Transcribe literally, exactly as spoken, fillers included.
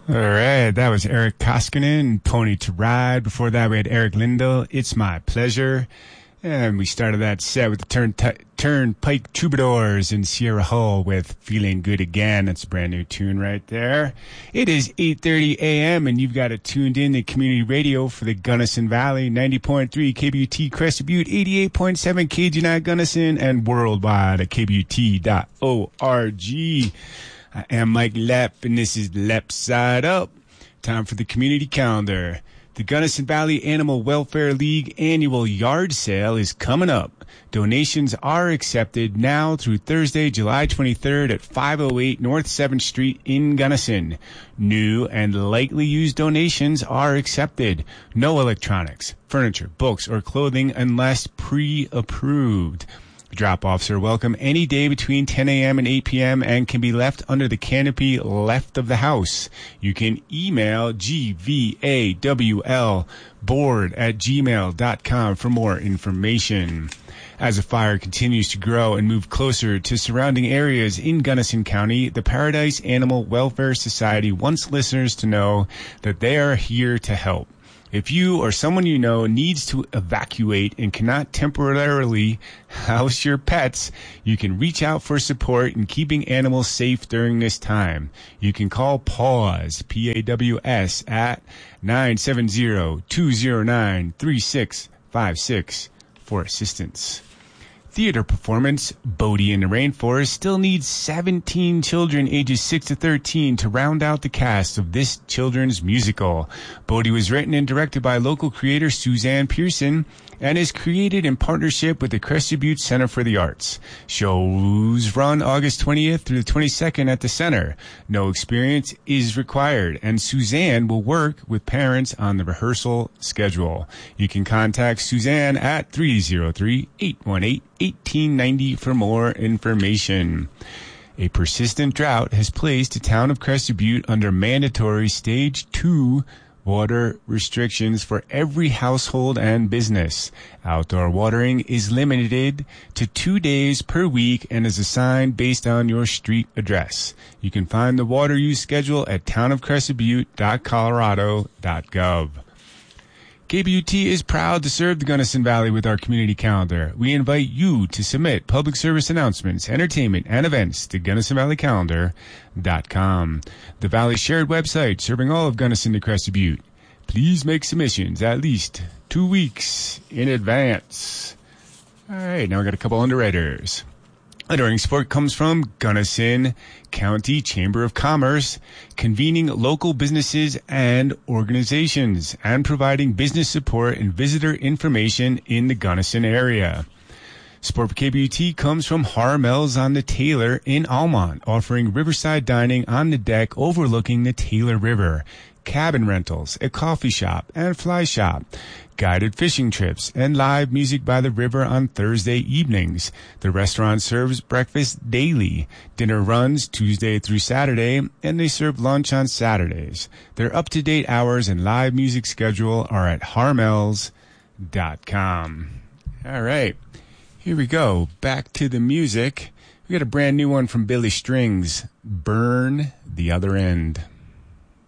All right, that was Eric Koskinen, Pony to Ride. Before that, we had Eric Lindell, It's My Pleasure. And we started that set with the Turn t- Turnpike Troubadours in Sierra Hull with Feeling Good Again. That's a brand new tune right there. It is eight thirty a.m. and you've got it tuned in to community radio for the Gunnison Valley, ninety point three K B U T Crested Butte, eighty-eight point seven K G nine Gunnison, and worldwide at K B U T dot org. I am Mike Lepp, and this is Lepp Side Up. Time for the community calendar. The Gunnison Valley Animal Welfare League annual yard sale is coming up. Donations are accepted now through Thursday, July twenty-third at five oh eight North seventh Street in Gunnison. New and lightly used donations are accepted. No electronics, furniture, books, or clothing unless pre-approved. Drop-offs are welcome any day between ten a.m. and eight p.m. and can be left under the canopy left of the house. You can email G V A W L board at gmail dot com for more information. As the fire continues to grow and move closer to surrounding areas in Gunnison County, the Paradise Animal Welfare Society wants listeners to know that they are here to help. If you or someone you know needs to evacuate and cannot temporarily house your pets, you can reach out for support in keeping animals safe during this time. You can call PAWS, P A W S, at nine seven zero, two zero nine, three six five six for assistance. Theater performance, Bodie in the Rainforest, still needs seventeen children ages six to thirteen to round out the cast of this children's musical. Bodie was written and directed by local creator Suzanne Pearson and is created in partnership with the Crested Butte Center for the Arts. Shows run August twentieth through the twenty-second at the center. No experience is required, and Suzanne will work with parents on the rehearsal schedule. You can contact Suzanne at three oh three, eight one eight, eighteen ninety for more information. A persistent drought has placed the town of Crested Butte under mandatory stage two water restrictions for every household and business. Outdoor watering is limited to two days per week and is assigned based on your street address. You can find the water use schedule at town of crested butte dot colorado dot gov. K B U T is proud to serve the Gunnison Valley with our community calendar. We invite you to submit public service announcements, entertainment, and events to gunnison valley calendar dot com. The Valley's shared website serving all of Gunnison to Crested Butte. Please make submissions at least two weeks in advance. All right, now we got a couple underwriters. Underwriting support comes from Gunnison County Chamber of Commerce, convening local businesses and organizations and providing business support and visitor information in the Gunnison area. Support for K B U T comes from Harmel's on the Taylor in Almont, offering riverside dining on the deck overlooking the Taylor River, cabin rentals, a coffee shop and fly shop, guided fishing trips, and live music by the river on Thursday evenings. The restaurant serves breakfast daily. Dinner runs Tuesday through Saturday, and they serve lunch on Saturdays. Their up-to-date hours and live music schedule are at harmels dot com. All right, here we go. Back to the music. We got a brand new one from Billy Strings, Burn the Other End.